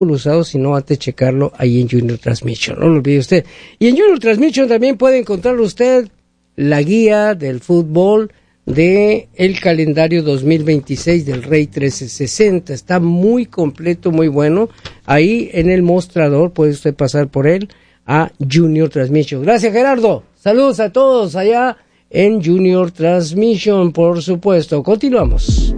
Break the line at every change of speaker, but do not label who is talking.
usado, sino antes checarlo ahí en Junior Transmission, no lo olvide usted. Y en Junior Transmission también puede encontrar usted la guía del fútbol de el calendario 2026 del Rey 1360. Está muy completo, muy bueno. Ahí en el mostrador puede usted pasar por él a Junior Transmission. Gracias, Gerardo. Saludos a todos allá en Junior Transmission, por supuesto. Continuamos.